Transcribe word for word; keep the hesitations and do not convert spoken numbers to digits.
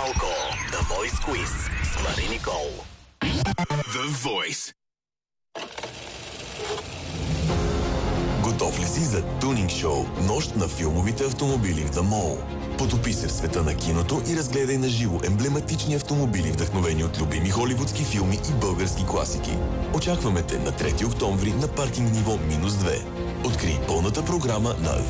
малко The Voice Quiz с Мари Никол. The Voice. Готов ли си за тунинг шоу Нощ на филмовите автомобили в The Mall? Потопи се в света на киното и разгледай на живо емблематични автомобили, вдъхновени от любими холивудски филми и български класики. Очакваме те на трети октомври на паркинг ниво минус две. Открий пълната програма на